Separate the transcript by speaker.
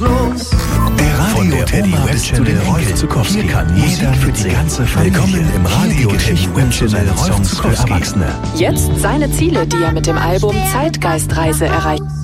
Speaker 1: los.
Speaker 2: Der Radio Teddy Web Channel Rolf Zukowski. Hier kann jeder für die ganze Familie. Willkommen im Radio Teddy Web Channel Rolf Zukowski.
Speaker 3: Jetzt seine Ziele, die er mit dem Album Zeitgeistreise erreicht.